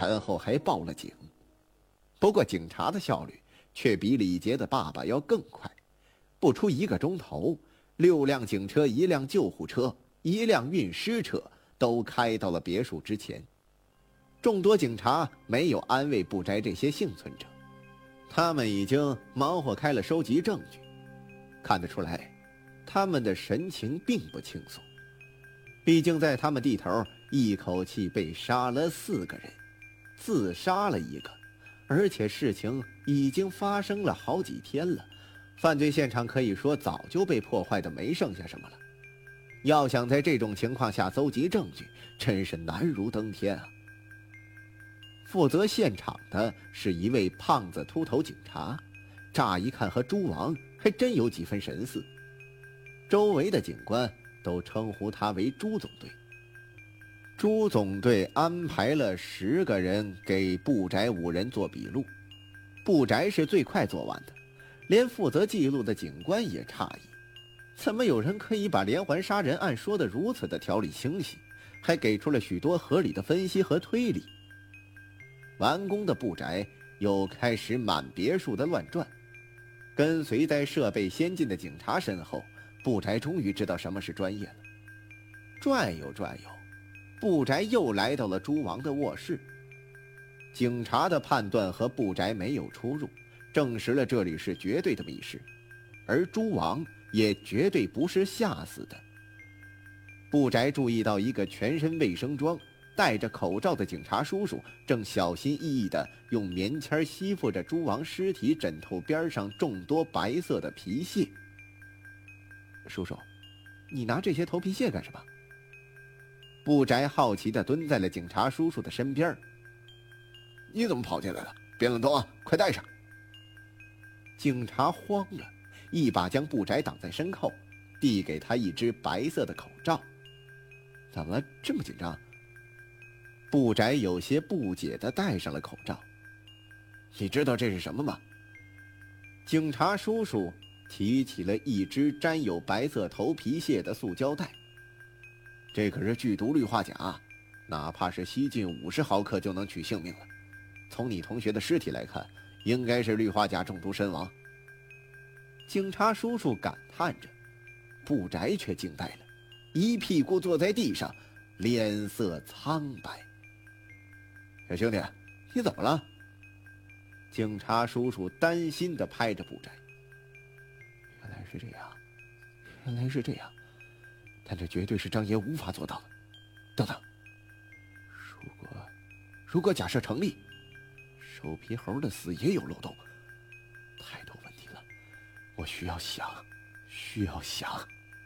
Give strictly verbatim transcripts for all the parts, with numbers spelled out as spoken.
然后还报了警。不过警察的效率却比李杰的爸爸要更快，不出一个钟头，六辆警车、一辆救护车、一辆运尸车都开到了别墅之前。众多警察没有安慰布宅这些幸存者，他们已经忙活开了收集证据。看得出来，他们的神情并不轻松，毕竟在他们地头一口气被杀了四个人，自杀了一个，而且事情已经发生了好几天了，犯罪现场可以说早就被破坏的没剩下什么了。要想在这种情况下搜集证据，真是难如登天啊！负责现场的是一位胖子秃头警察，乍一看和猪王还真有几分神似。周围的警官都称呼他为朱总队。朱总队安排了十个人给布宅五人做笔录，布宅是最快做完的，连负责记录的警官也诧异，怎么有人可以把连环杀人案说得如此的条理清晰，还给出了许多合理的分析和推理。完工的布宅又开始满别墅的乱转，跟随在设备先进的警察身后，布宅终于知道什么是专业了。转悠转悠，布宅又来到了猪王的卧室。警察的判断和布宅没有出入，证实了这里是绝对的密室，而猪王也绝对不是吓死的。布宅注意到一个全身卫生装、戴着口罩的警察叔叔正小心翼翼地用棉签吸附着猪王尸体枕头边上众多白色的皮屑。叔叔，你拿这些头皮屑干什么？布宅好奇地蹲在了警察叔叔的身边。你怎么跑进来了？别乱动啊，快戴上。警察慌了，一把将布宅挡在身后，递给他一只白色的口罩。怎么了？这么紧张？布宅有些不解地戴上了口罩。你知道这是什么吗？警察叔叔提起了一只沾有白色头皮屑的塑胶袋。这可是剧毒氯化钾，哪怕是吸进五十毫克就能取性命了。从你同学的尸体来看，应该是氯化钾中毒身亡。警察叔叔感叹着，布宅却惊呆了，一屁股坐在地上，脸色苍白。小兄弟，你怎么了？警察叔叔担心地拍着布宅。原来是这样，原来是这样，但这绝对是张爷无法做到的。等等，如果如果假设成立，瘦皮猴的死也有漏洞，太多问题了，我需要想，需要想。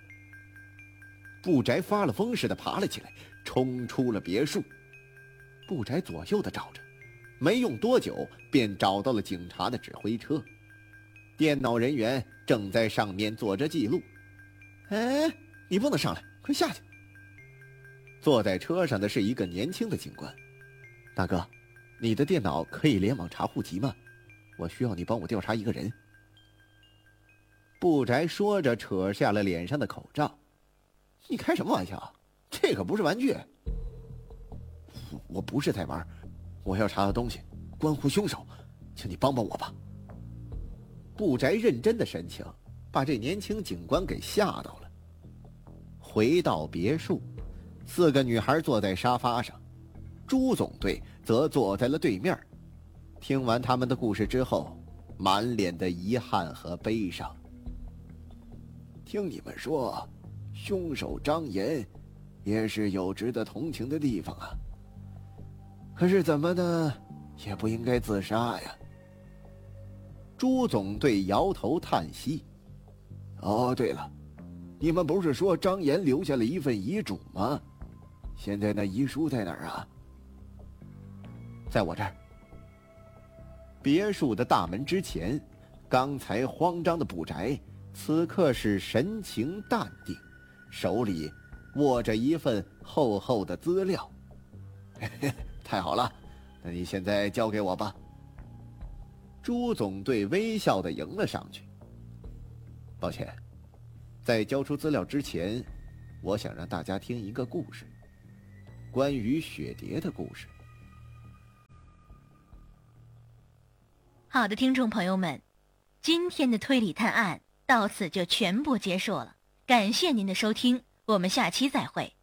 布宅发了疯似的爬了起来，冲出了别墅。布宅左右的找着，没用多久便找到了警察的指挥车，电脑人员正在上面做着记录。哎，你不能上来，快下去。坐在车上的是一个年轻的警官。大哥，你的电脑可以联网查户籍吗？我需要你帮我调查一个人。布宅说着扯下了脸上的口罩。你开什么玩笑？这可不是玩具。我不是在玩，我要查的东西关乎凶手，请你帮帮我吧。布宅认真的神情把这年轻警官给吓到了。回到别墅，四个女孩坐在沙发上，朱总队则坐在了对面。听完他们的故事之后，满脸的遗憾和悲伤。听你们说，凶手张岩也是有值得同情的地方啊。可是怎么呢，也不应该自杀呀。朱总队摇头叹息。哦，对了，你们不是说张岩留下了一份遗嘱吗？现在那遗书在哪儿啊？在我这儿。别墅的大门之前，刚才慌张的布宅此刻是神情淡定，手里握着一份厚厚的资料。嘿嘿，太好了，那你现在交给我吧。朱总队微笑地迎了上去。抱歉，在交出资料之前，我想让大家听一个故事，关于雪蝶的故事。 好的，听众朋友们，今天的推理探案到此就全部结束了，感谢您的收听，我们下期再会。